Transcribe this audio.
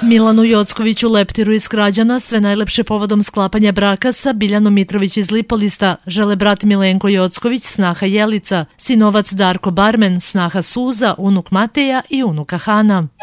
Milanu Jockoviću leptiru iz Krađana sve najlepše povodom sklapanja braka sa Biljanom Mitrović iz Lipolista žele brat Milenko Jocković, snaha Jelica, sinovac Darko Barmen, snaha Suza, unuk Mateja i unuka Hana.